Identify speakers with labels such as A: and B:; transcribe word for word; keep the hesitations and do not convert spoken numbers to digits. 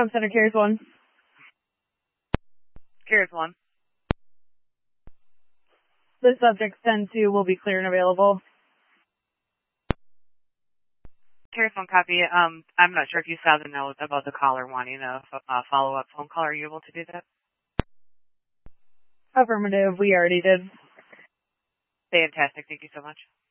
A: Com Center, Carriers one.
B: Carriers one.
A: The subject ten two will be clear and available.
B: Carriers one copy. Um, I'm not sure if you saw the note about the caller wanting a, a follow-up phone call. Are you able to do that?
A: Affirmative, we already did.
B: Fantastic. Thank you so much.